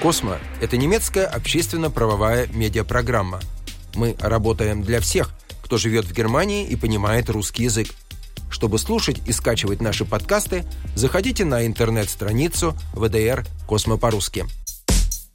«Космо» — это немецкая общественно-правовая медиапрограмма. Мы работаем для всех, кто живет в Германии и понимает русский язык. Чтобы слушать и скачивать наши подкасты, заходите на интернет-страницу ВДР «Космо по-русски».